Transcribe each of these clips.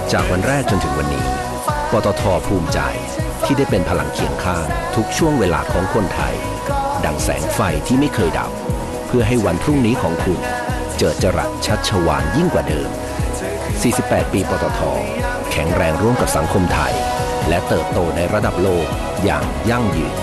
จากวันแรกจนถึงวันนี้ปตท.ภูมิใจที่ได้เป็นพลังเคียงข้างทุกช่วงเวลาของคนไทยดังแสงไฟที่ไม่เคยดับเพื่อให้วันพรุ่งนี้ของคุณเจิดจรัสชัชวาลยิ่งกว่าเดิม48 ปีปตท.แข็งแรงร่วมกับสังคมไทยและเติบโตในระดับโลกอย่างยั่งยืน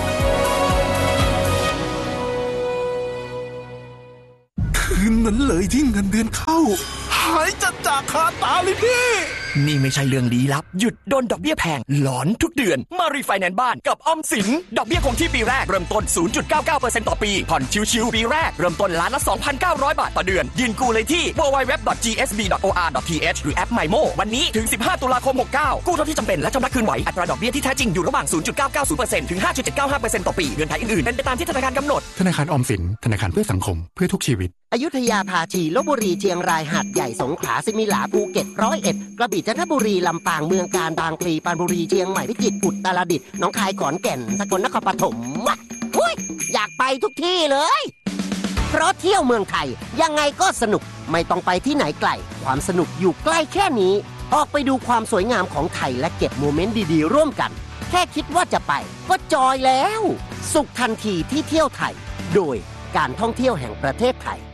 คืนนั้นเลยที่เงินเดือนเข้าหายจากคาตาเลยพี่นี่ไม่ใช่เรื่องลี้ลับหยุดโดนดอกเบี้ยแพงหลอนทุกเดือนมารีไฟแนนซ์บ้านกับออมสินดอกเบี้ยคงที่ปีแรกเริ่มต้น 0.99% ต่อปีผ่อนชิวๆปีแรกเริ่มต้นล้านละ 2,900 บาทต่อเดือนยืนกู้เลยที่ www.gsb.or.th หรือแอป MyMo วันนี้ถึง15ตุลาคม69กู้เท่าที่จำเป็นและชำระคืนไหวอัตราดอกเบี้ยที่แท้จริงอยู่ระหว่าง 0.990% ถึง 5.795% ต่อปีเงื่อนไขอื่นๆเป็นไปตามที่ธนาคารกำหนดธนาคารออมสินธนาคารเพื่อสังคมเพื่อทุกชีวิตอยุธยาภาชีลพบุรีเชียงรายหาดใหญ่สงขลาสิมิหลาภูเก็ต101กระบี่จันทบุรีลำปางเมืองกาญบางพลีปรานบุรีเชียงใหม่พิจิตรอุตรดิตถ์หนองคายขอนแก่นสกลนครปฐมอยากไปทุกที่เลยเพราะเที่ยวเมืองไทยยังไงก็สนุกไม่ต้องไปที่ไหนไกลความสนุกอยู่ใกล้แค่นี้ออกไปดูความสวยงามของไทยและเก็บโมเมนต์ดีๆร่วมกันแค่คิดว่าจะไปก็จอยแล้วสุขทันทีที่เที่ยวไทยโดยการท่องเที่ยวแห่งประเทศไทย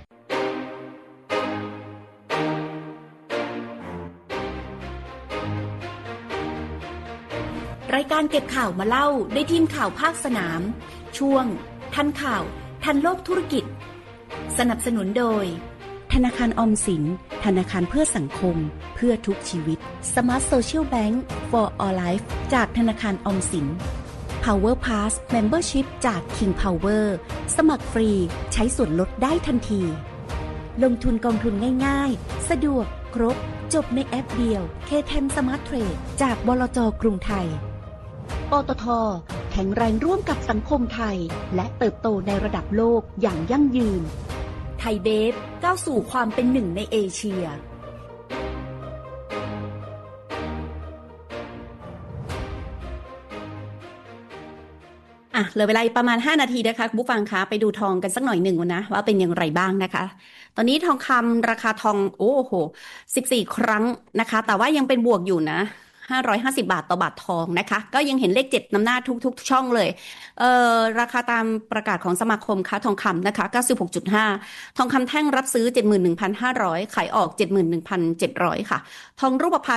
รายการเก็บข่าวมาเล่าได้ทีมข่าวภาคสนามช่วงทันข่าวทันโลกธุรกิจสนับสนุนโดยธนาคารออมสินธนาคารเพื่อสังคมเพื่อทุกชีวิต Smart Social Bank for All Life จากธนาคารออมสิน Power Pass Membership จาก King Power สมัครฟรีใช้ส่วนลดได้ทันทีลงทุนกองทุนง่ายๆสะดวกครบจบในแอปเดียว K10 Smart Trade จากบลจ.กรุงไทยปตท.แข็งแรงร่วมกับสังคมไทยและเติบโตในระดับโลกอย่างยั่งยืนไทยเบฟก้าวสู่ความเป็นหนึ่งในเอเชียเหลือเวลาประมาณ5นาทีนะคะคุณผู้ฟังคะไปดูทองกันสักหน่อยหนึ่งนะว่าเป็นอย่างไรบ้างนะคะตอนนี้ทองคำราคาทองโอ้โห14ครั้งนะคะแต่ว่ายังเป็นบวกอยู่นะ550 บาทต่อบาททองนะคะก็ยังเห็นเลข7นำหน้าทุกช่องเลยราคาตามประกาศของสมาคมค้าทองคำนะคะ 96.5 ทองคำแท่งรับซื้อ 71,500 ขายออก 71,700 ค่ะทองรูปพรรณ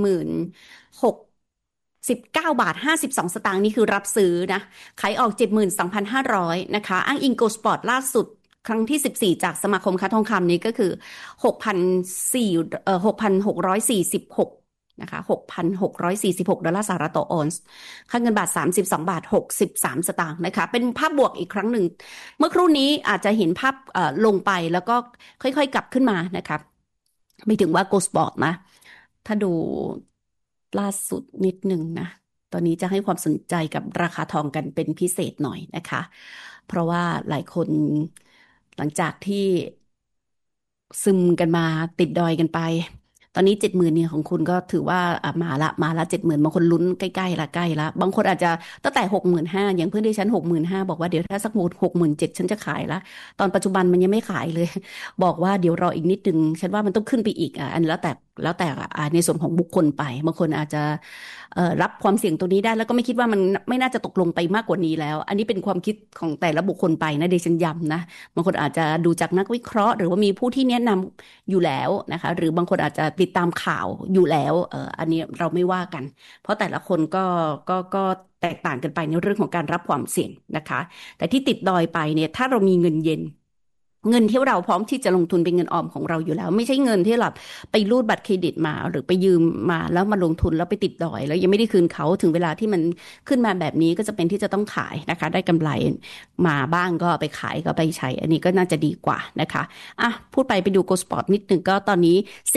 19 บาท 52 สตางค์นี่คือรับซื้อนะขายออก 72,500 นะคะอ้างอิงโกลด์สปอร์ตล่าสุดครั้งที่14จากสมาคมค้าทองคำนี้ก็คือ 6,646นะคะ 6,646 ดอลลาร์สหรัฐต่อออนซ์ค่าเงินบาท32บาท63 สตางค์นะคะเป็นภาพบวกอีกครั้งหนึ่งเมื่อครู่นี้อาจจะเห็นภาพลงไปแล้วก็ค่อยๆกลับขึ้นมานะคะไม่ถึงว่าโกลด์สปอร์ตนะถ้าดูล่าสุดนิดนึงนะตอนนี้จะให้ความสนใจกับราคาทองกันเป็นพิเศษหน่อยนะคะเพราะว่าหลายคนหลังจากที่ซึมกันมาติดดอยกันไปตอนนี้ 70,000 เนี่ยของคุณก็ถือว่ามาละ 70,000 บางคนลุ้นใกล้ๆละบางคนอาจจะตั้งแต่ 65,000 อย่างเพื่อนที่ฉัน 65,000 บอกว่าเดี๋ยวถ้าสักหมด 67,000 ฉันจะขายละตอนปัจจุบันมันยังไม่ขายเลยบอกว่าเดี๋ยวรออีกนิดนึงฉันว่ามันต้องขึ้นไปอีกอันแล้วแต่ในส่วนของบุคคลไปบางคนอาจจะรับความเสี่ยงตัวนี้ได้แล้วก็ไม่คิดว่ามันไม่น่าจะตกลงไปมากกว่านี้แล้วอันนี้เป็นความคิดของแต่ละบุคคลไปนะดิฉันย้ำนะบางคนอาจจะดูจากนักวิเคราะห์หรือว่ามีผู้ที่แนะนำอยู่แล้วนะคะหรือบางคนอาจจะติดตามข่าวอยู่แล้วอันนี้เราไม่ว่ากันเพราะแต่ละคนก็แตกต่างกันไปในเรื่องของการรับความเสี่ยงนะคะแต่ที่ติดดอยไปเนี่ยถ้าเรามีเงินเย็นเงินที่เราพร้อมที่จะลงทุนเป็นเงินออมของเราอยู่แล้วไม่ใช่เงินที่เราไปรูดบัตรเครดิตมาหรือไปยืมมาแล้วมาลงทุนแล้วไปติดดอยแล้วยังไม่ได้คืนเขาถึงเวลาที่มันขึ้นมาแบบนี้ก็จะเป็นที่จะต้องขายนะคะได้กำไรมาบ้างก็ไปขายก็ไปใช้อันนี้ก็น่าจะดีกว่านะคะพูดไปดูโกลด์สปอร์ตนิดนึงก็ตอนนี้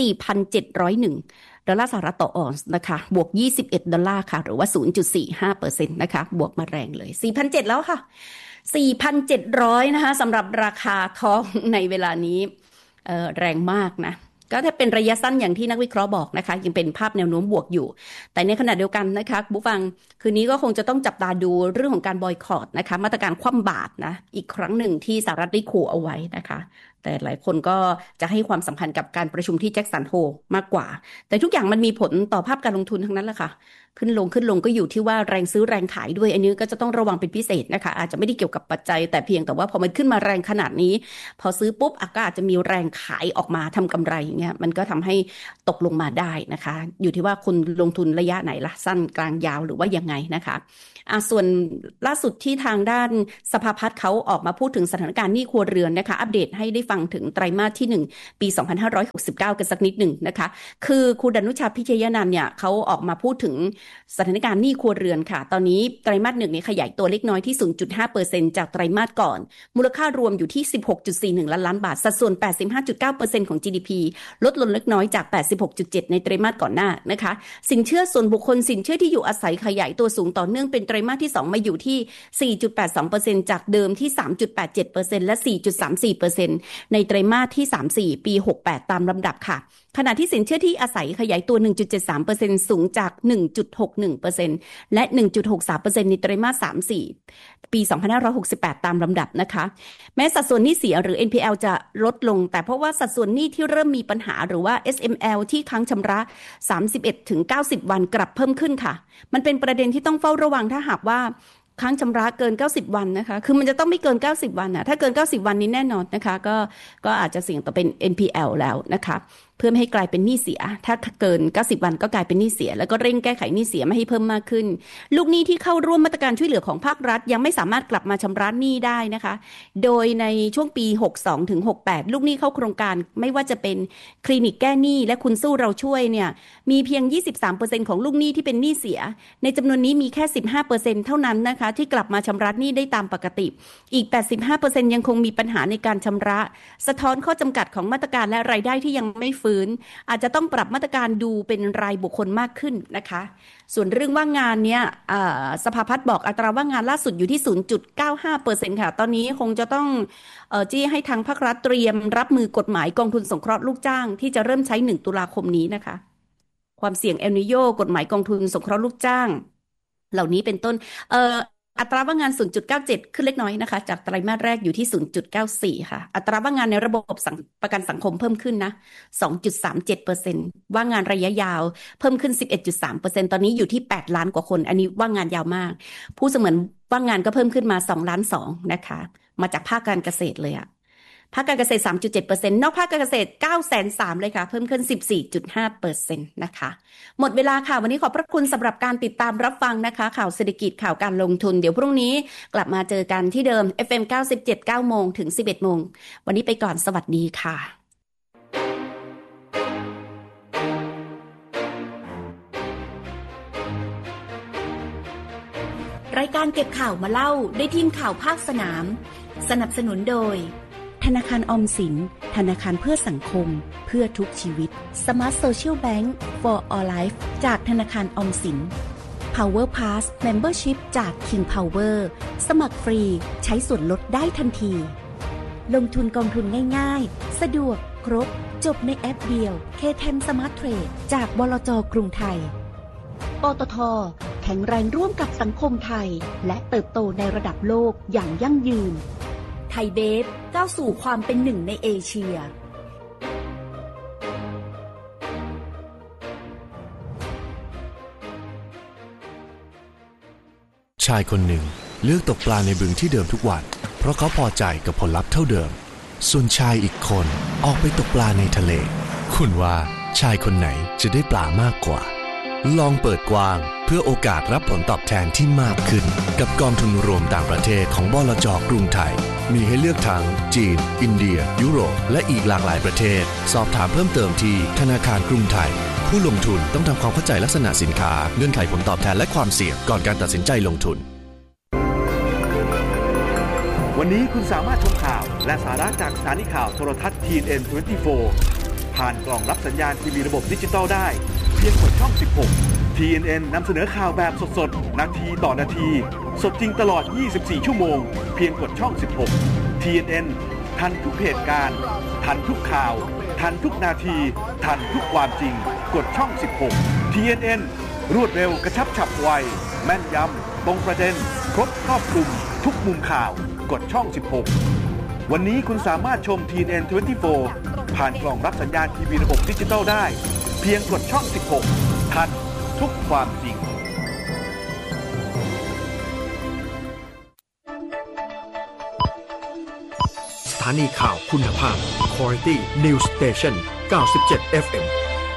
4,701 ดอลลาร์สหรัฐต่อออนซ์นะคะบวก21ดอลลาร์ค่ะหรือว่า 0.45% นะคะบวกมาแรงเลย 4,700 แล้วค่ะ4,700 นะคะสำหรับราคาทองในเวลานี้แรงมากนะก็ถ้าเป็นระยะสั้นอย่างที่นักวิเคราะห์บอกนะคะยังเป็นภาพแนวโน้มบวกอยู่แต่ในขณะเดียวกันนะคะผู้ฟังคืนนี้ก็คงจะต้องจับตาดูเรื่องของการบอยคอตนะคะมาตรการคว่ำบาตรนะอีกครั้งหนึ่งที่สหรัฐได้ขู่เอาไว้นะคะแต่หลายคนก็จะให้ความสำคัญกับการประชุมที่แจ็คสันโฮลมากกว่าแต่ทุกอย่างมันมีผลต่อภาพการลงทุนทั้งนั้นแหละค่ะขึ้นลงก็อยู่ที่ว่าแรงซื้อแรงขายด้วยอันนี้ก็จะต้องระวังเป็นพิเศษนะคะอาจจะไม่ได้เกี่ยวกับปัจจัยแต่เพียงแต่ว่าพอมันขึ้นมาแรงขนาดนี้พอซื้อปุ๊บก็อาจจะมีแรงขายออกมาทำกำไรอย่างเงี้ยมันก็ทำให้ตกลงมาได้นะคะอยู่ที่ว่าคุณลงทุนระยะไหนละสั้นกลางยาวหรือว่ายังไงนะคะส่วนล่าสุดที่ทางด้านสภาพัฒน์เขาออกมาพูดถึงสถานการณ์หนี้ครัวเรือนนะคะอัปเดตให้ได้ฟังถึงไตรมาสที่1ปี2569กันสักนิดหนึ่งนะคะคือคุณดนุชาพิชยนันท์เนี่ยเขาออกมาพูดถึงสถานการณ์หนี้ครัวเรือนค่ะตอนนี้ไตรมาส1นี้ขยายตัวเล็กน้อยที่ 0.5% จากไตรมาสก่อนมูลค่ารวมอยู่ที่ 16.41 ล้านบาทสัดส่วน 85.9% ของ GDP ลดลงเล็กน้อยจาก 86.7 ในไตรมาสก่อนหน้านะคะสินเชื่อส่วนบุคคลสินเชื่อที่อยู่อาศัยขยายตัวสูงต่อเนื่องเป็นไตรมาสที่2มาอยู่ที่ 4.82% จากเดิมที่ 3.87% และ 4.34% ในไตรมาสที่ 3-4 ปี 68 ตามลำดับค่ะขณะที่สินเชื่อที่อาศัยขยายตัว 1.73% สูงจาก 1.61% และ 1.63% ในไตรมาส 3-4 ปี 2568 ตามลำดับนะคะแม้สัดส่วนหนี้เสียหรือ NPL จะลดลงแต่เพราะว่าสัดส่วนหนี้ที่เริ่มมีปัญหาหรือว่า SML ที่ค้างชำระ 31-90 วันกลับเพิ่มขึ้นค่ะมันเป็นประเด็นที่ต้องเฝ้าระวังถ้าหากว่าค้างชำระเกิน90วันนะคะคือมันจะต้องไม่เกิน90วันนะถ้าเกิน90วันนี้แน่นอนนะคะก็อาจจะเสี่ยงต่อเป็น NPL แล้วนะคะเพื่อไม่ให้กลายเป็นหนี้เสียถ้าเกิน90วันก็กลายเป็นหนี้เสียแล้วก็เร่งแก้ไขหนี้เสียไม่ให้เพิ่มมากขึ้นลูกหนี้ที่เข้าร่วมมาตรการช่วยเหลือของภาครัฐยังไม่สามารถกลับมาชำระหนี้ได้นะคะโดยในช่วงปี62ถึง68ลูกหนี้เข้าโครงการไม่ว่าจะเป็นคลินิกแก้หนี้และคุณสู้เราช่วยเนี่ยมีเพียง 23% ของลูกหนี้ที่เป็นหนี้เสียในจำนวนนี้มีแค่ 15% เท่านั้นนะคะที่กลับมาชำระหนี้ได้ตามปกติอีก 85% ยังคงมีปัญหาในการชำระสะท้อนข้อจำกัดของมาตรการและรายได้ที่ยังไม่ฟื้นอาจจะต้องปรับมาตรการดูเป็นรายบุคคลมากขึ้นนะคะส่วนเรื่องว่างงานเนี่ยสภาพัฒน์บอกอัตราว่างงานล่าสุดอยู่ที่ 0.95% ค่ะตอนนี้คงจะต้องจี้ให้ทางภาครัฐเตรียมรับมือกฎหมายกองทุนสงเคราะห์ลูกจ้างที่จะเริ่มใช้1ตุลาคมนี้นะคะความเสี่ยงเอลนิโญกฎหมายกองทุนสงเคราะห์ลูกจ้างเหล่านี้เป็นต้นอัตราว่างงาน 0.97 ขึ้นเล็กน้อยนะคะจากไตรมาสแรกอยู่ที่ 0.94 ค่ะอัตราว่างงานในระบบประกันสังคมเพิ่มขึ้นนะ 2.37% ว่างงานระยะยาวเพิ่มขึ้น 11.3% ตอนนี้อยู่ที่8ล้านกว่าคนอันนี้ว่างงานยาวมากผู้เสมือนว่างงานก็เพิ่มขึ้นมา2ล้าน2นะคะมาจากภาคการเกษตรเลยอะภาคการเกษตร 3.7% นอกภาคการเกษตร 903,000 เลยค่ะเพิ่มขึ้น 14.5% นะคะหมดเวลาค่ะวันนี้ขอบพระคุณสำหรับการติดตามรับฟังนะคะข่าวเศรษฐกิจข่าวการลงทุนเดี๋ยวพรุ่งนี้กลับมาเจอกันที่เดิม FM 97 9 โมงถึง 11 โมงวันนี้ไปก่อนสวัสดีค่ะรายการเก็บข่าวมาเล่าได้ทีมข่าวภาคสนามสนับสนุนโดยธนาคารออมสินธนาคารเพื่อสังคมเพื่อทุกชีวิต Smart Social Bank for All Life จากธนาคารออมสิน Power Pass Membership จาก King Power สมัครฟรีใช้ส่วนลดได้ทันทีลงทุนกองทุนง่ายๆสะดวกครบจบในแอปเดียว KTM Smart Trade จากบลจ.กรุงไทยปตท.แข็งแรงร่วมกับสังคมไทยและเติบโตในระดับโลกอย่างยั่งยืนไทยเบฟก้าวสู่ความเป็นหนึ่งในเอเชียชายคนหนึ่งเลือกตกปลาในบึงที่เดิมทุกวันเพราะเขาพอใจกับผลลัพธ์เท่าเดิมส่วนชายอีกคนออกไปตกปลาในทะเลคุณว่าชายคนไหนจะได้ปลามากกว่าลองเปิดกว้างเพื่อโอกาสรับผลตอบแทนที่มากขึ้นกับกองทุนรวมต่างประเทศของบลจ.กรุงไทยมีให้เลือกทั้งจีนอินเดียยุโรปและอีกหลากหลายประเทศสอบถามเพิ่มเติมที่ธนาคารกรุงไทยผู้ลงทุนต้องทำความเข้าใจลักษณะสินค้าเงื่อนไขผลตอบแทนและความเสี่ยงก่อนการตัดสินใจลงทุนวันนี้คุณสามารถชมข่าวและสาระจากสถานีข่าวโทรทัศน์ TNN 24ผ่านกล่องรับสัญญาณทีวีระบบดิจิตอลได้เพียงกดช่อง16 TNN นำเสนอข่าวแบบสดๆนาทีต่อนาทีสดจริงตลอด24ชั่วโมงเพียงกดช่อง16 TNN ทันทุกเหตุการณ์ทันทุกข่าวทันทุกนาทีทันทุกความจริงกดช่อง16 TNN รวดเร็วกระชับฉับไวแม่นยำตรงประเด็นครบครอบคลุมทุกมุมข่าวกดช่อง16 วันนี้คุณสามารถชม TNN 24 ผ่านกล่องรับสัญญาณทีวีระบบดิจิตอลได้เพียงกดช่อง 16 ทันทุกความจริงสถานีข่าวคุณภาพ Quality News Station 97 FM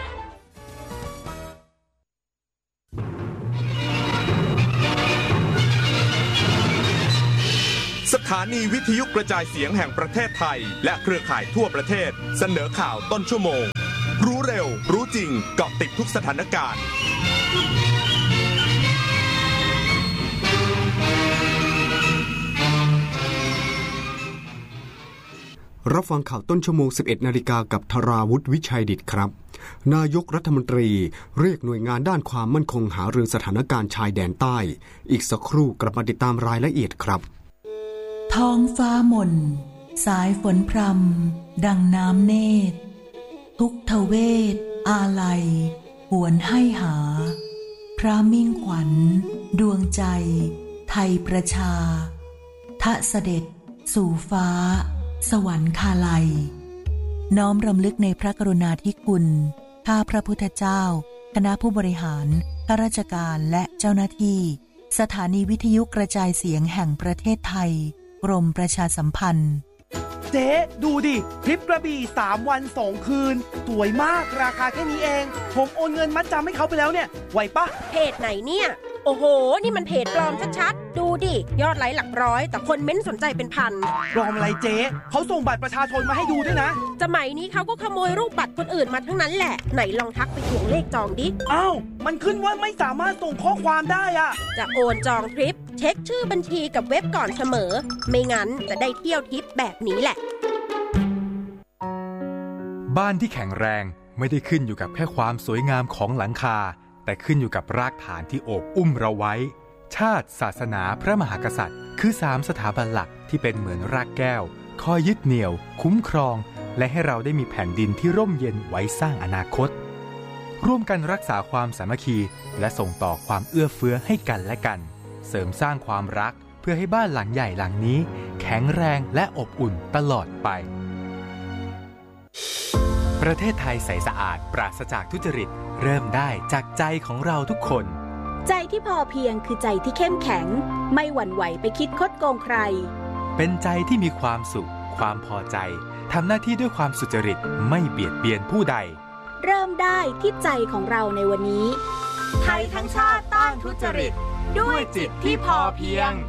สถานีวิทยุกระจายเสียงแห่งประเทศไทยและเครือข่ายทั่วประเทศเสนอข่าวต้นชั่วโมงรู้เร็วรู้จริงเกาะติดทุกสถานการณ์รับฟังข่าวต้นชั่วโมง 11 นาฬิกากับธราวุฒิวิชัยดิษฐ์ครับนายกรัฐมนตรีเรียกหน่วยงานด้านความมั่นคงหารือสถานการณ์ชายแดนใต้อีกสักครู่กลับมาติดตามรายละเอียดครับท้องฟ้าหม่นสายฝนพรำดังน้ำเนตรทุกทเวทอาลัยหวนให้หาพระมิ่งขวัญดวงใจไทยประชาทะเสด็จสู่ฟ้าสวรรคาลัยน้อมรำลึกในพระกรุณาธิคุณข้าพระพุทธเจ้าคณะผู้บริหารข้าราชการและเจ้าหน้าที่สถานีวิทยุกระจายเสียงแห่งประเทศไทยกรมประชาสัมพันธ์เจ๊ดูดิทริปกระบี่3 วัน 2 คืนสวยมากราคาแค่นี้เองผมโอนเงินมัดจำให้เขาไปแล้วเนี่ยไหวปะเพจไหนเนี่ยโอ้โหนี่มันเพจปลอมชัดๆดูดิยอดไลค์หลักร้อยแต่คนเม้นสนใจเป็นพันปลอมอะไรเจ๊เขาส่งบัตรประชาชนมาให้ดูด้วยนะสมัยนี้เขาก็ขโมยรูปบัตรคนอื่นมาทั้งนั้นแหละไหนลองทักไปทวงเลขจองดิอ้าวมันขึ้นว่าไม่สามารถส่งข้อความได้อะจะโอนจองทริปเช็คชื่อบัญชีกับเว็บก่อนเสมอไม่งั้นจะได้เที่ยวทริปแบบนี้แหละบ้านที่แข็งแรงไม่ได้ขึ้นอยู่กับแค่ความสวยงามของหลังคาแต่ขึ้นอยู่กับรากฐานที่โอบอุ้มเราไว้ชาติศาสนาพระมหากษัตริย์คือ3สถาบันหลักที่เป็นเหมือนรากแก้วคอยยึดเหนี่ยวคุ้มครองและให้เราได้มีแผ่นดินที่ร่มเย็นไว้สร้างอนาคตร่วมกันรักษาความสามัคคีและส่งต่อความเอื้อเฟื้อให้กันและกันเสริมสร้างความรักเพื่อให้บ้านหลังใหญ่หลังนี้แข็งแรงและอบอุ่นตลอดไปประเทศไทยใสสะอาดปราศจากทุจริตเริ่มได้จากใจของเราทุกคนใจที่พอเพียงคือใจที่เข้มแข็งไม่หวั่นไหวไปคิดคดโกงใครเป็นใจที่มีความสุขความพอใจทำหน้าที่ด้วยความสุจริตไม่เบียดเบียนผู้ใดเริ่มได้ที่ใจของเราในวันนี้ไทยทั้งชาติต้านทุจริตด้วยจิตที่พอเพียง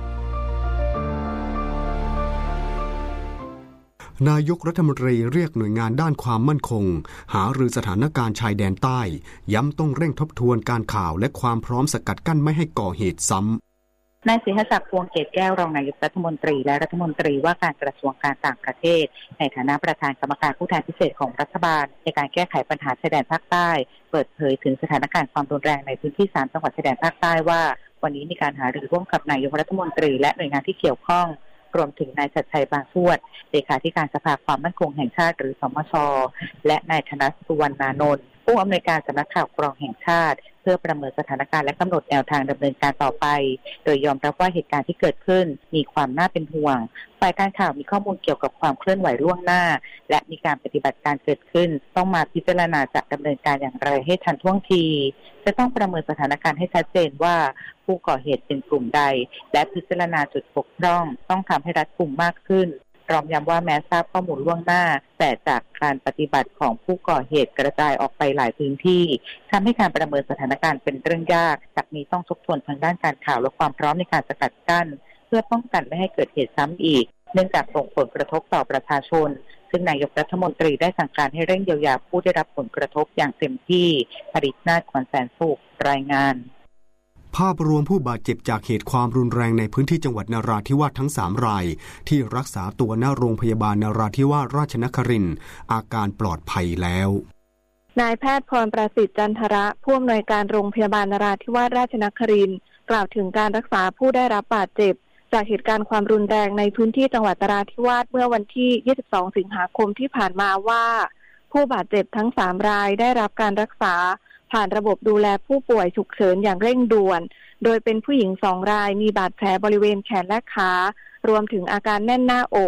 นายกรัฐมนตรีเรียกหน่วยงานด้านความมั่นคงหารือสถานการณ์ชายแดนใต้ย้ำต้องเร่งทบทวนการข่าวและความพร้อมสกัดกั้นไม่ให้ก่อเหตุซ้ำนายศิรศักดิ์พวงเกตแก้วรองนายกรัฐมนตรีและรัฐมนตรีว่าการกระทรวงการต่างประเทศในฐานะประธานกรรมการผู้แทนพิเศษของรัฐบาลในการแก้ไขปัญหาชายแดนภาคใต้เปิดเผยถึงสถานการณ์ความรุนแรงในพื้นที่3จังหวัดชายแดนภาคใต้ว่าวันนี้มีการหารือร่วมกับนายกรัฐมนตรีและหน่วยงานที่เกี่ยวข้องรวมถึงนายชัดชัยบางสวดเลขาธิการสภาความมั่นคงแห่งชาติหรือสมช.และนายธนสุวรรณานนท์ผู้อำนวยการสำนักข่าวกรองแห่งชาติเพื่อประเมินสถานการณ์และกำหนดแนวทางดำเนินการต่อไปโดยยอมรับว่าเหตุการณ์ที่เกิดขึ้นมีความน่าเป็นห่วงฝ่ายการข่าวมีข้อมูลเกี่ยวกับความเคลื่อนไหวล่วงหน้าและมีการปฏิบัติการเกิดขึ้นต้องมาพิจารณาจะดำเนินการอย่างไรให้ทันท่วงทีจะต้องประเมินสถานการณ์ให้ชัดเจนว่าผู้ก่อเหตุเป็นกลุ่มใดและพิจารณาจุดบกพร่องต้องทำให้รัดกุมมากขึ้นพร้อมย้ำว่าแม้ทราบข้อมูลล่วงหน้าแต่จากการปฏิบัติของผู้ก่อเหตุกระจายออกไปหลายพื้นที่ทำให้การประเมินสถานการณ์เป็นเรื่องยากจากนี้ต้องทบทวนทางด้านการข่าวและความพร้อมในการสกัดกั้นเพื่อป้องกันไม่ให้เกิดเหตุซ้ำอีกเนื่องจากส่งผลกระทบต่อประชาชนซึ่งนายกรัฐมนตรีได้สั่งการให้เร่งเยียวยาผู้ได้รับผลกระทบอย่างเต็มที่ปริศนาถ ขวัญแสนสุขรายงานภาพรวมผู้บาดเจ็บจากเหตุความรุนแรงในพื้นที่จังหวัดนราธิวาสทั้ง3รายที่รักษาตัวณโรงพยาบาลนราธิวาสราชนครินทร์อาการปลอดภัยแล้วนายแพทย์พรประสิทธิ์จันทระผู้อำนวยการโรงพยาบาลนราธิวาสราชนครินทร์กล่าวถึงการรักษาผู้ได้รับบาดเจ็บจากเหตุการณ์ความรุนแรงในพื้นที่จังหวัดนราธิวาสเมื่อวันที่22สิงหาคมที่ผ่านมาว่าผู้บาดเจ็บทั้ง3รายได้รับการรักษาผ่านระบบดูแลผู้ป่วยฉุกเฉินอย่างเร่งด่วนโดยเป็นผู้หญิง2รายมีบาดแผลบริเวณแขนและขารวมถึงอาการแน่นหน้าอก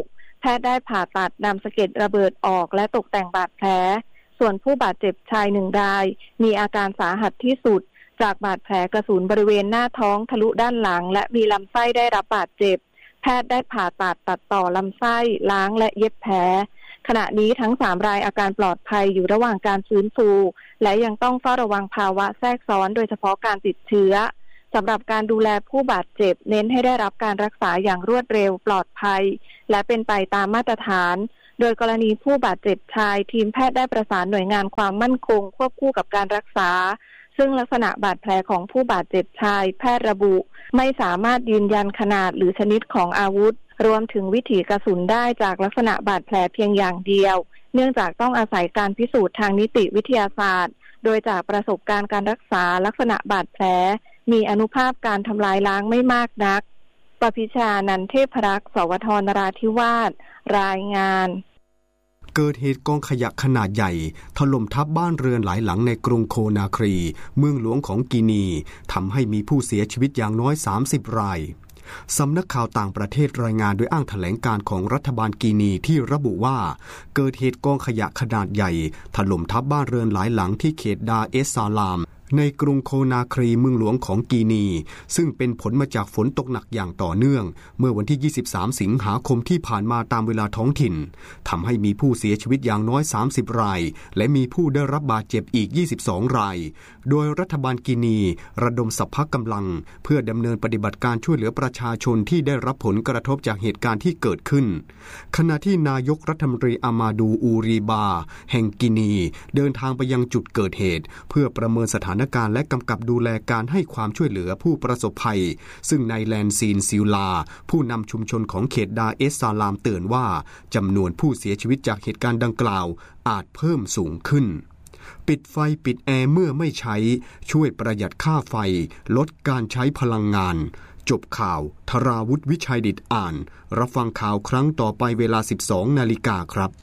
แพทย์ได้ผ่าตัดนำสะเก็ดระเบิดออกและตกแต่งบาดแผลส่วนผู้บาดเจ็บชาย1 รายมีอาการสาหัสที่สุดจากบาดแผลกระสุนบริเวณหน้าท้องทะลุด้านหลังและมีลำไส้ได้รับบาดเจ็บแพทย์ได้ผ่าตัดต่อลำไส้ล้างและเย็บแผลขณะนี้ทั้ง3 รายอาการปลอดภัยอยู่ระหว่างการฟื้นฟูและยังต้องเฝ้าระวังภาวะแทรกซ้อนโดยเฉพาะการติดเชื้อสำหรับการดูแลผู้บาดเจ็บเน้นให้ได้รับการรักษาอย่างรวดเร็วปลอดภัยและเป็นไปตามมาตรฐานโดยกรณีผู้บาดเจ็บชายทีมแพทย์ได้ประสานหน่วยงานความมั่นคงควบคู่กับการรักษาซึ่งลักษณะบาดแผลของผู้บาดเจ็บชายแพทย์ระบุไม่สามารถยืนยันขนาดหรือชนิดของอาวุธรวมถึงวิถีกระสุนได้จากลักษณะบาดแผลเพียงอย่างเดียวเนื่องจากต้องอาศัยการพิสูจน์ทางนิติวิทยาศาสตร์โดยจากประสบการณ์การรักษาลักษณะบาดแผลมีอานุภาพการทำลายล้างไม่มากนักปพิชานันเทพรักษ์สวทนราธิวาสรายงานเกิดเหตุกองขยะขนาดใหญ่ถล่มทับบ้านเรือนหลายหลังในกรุงโคนาครีเมืองหลวงของกินีทำให้มีผู้เสียชีวิตอย่างน้อย30 รายสำนักข่าวต่างประเทศรายงานโดยอ้างแถลงการของรัฐบาลกินีที่ระบุว่าเกิดเหตุกองขยะขนาดใหญ่ถล่มทับบ้านเรือนหลายหลังที่เขตดาเอสซาลามในกรุงโคนาครีเมืองหลวงของกีนีซึ่งเป็นผลมาจากฝนตกหนักอย่างต่อเนื่องเมื่อวันที่23สิงหาคมที่ผ่านมาตามเวลาท้องถิ่นทำให้มีผู้เสียชีวิตอย่างน้อย30 รายและมีผู้ได้รับบาดเจ็บอีก22 รายโดยรัฐบาลกีนีระดมสรรพกำลังเพื่อดำเนินปฏิบัติการช่วยเหลือประชาชนที่ได้รับผลกระทบจากเหตุการณ์ที่เกิดขึ้นขณะที่นายกรัฐมนตรีอามาดูอูรีบาแห่งกินีเดินทางไปยังจุดเกิดเหตุเพื่อประเมินสถานการณ์และกำกับดูแลการให้ความช่วยเหลือผู้ประสบภัยซึ่งนายแลนซีนซิลาผู้นำชุมชนของเขตดาเอสซาลามเตือนว่าจำนวนผู้เสียชีวิตจากเหตุการณ์ดังกล่าวอาจเพิ่มสูงขึ้นปิดไฟปิดแอร์เมื่อไม่ใช้ช่วยประหยัดค่าไฟลดการใช้พลังงานจบข่าวธราวุฒิวิชัยดิษฐ์อ่านรับฟังข่าวครั้งต่อไปเวลา 12:00 น.ครับ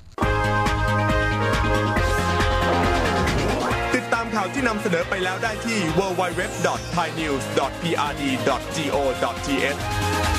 ข่าวที่นำเสนอไปแล้วได้ที่ www.thainews.prd.go.th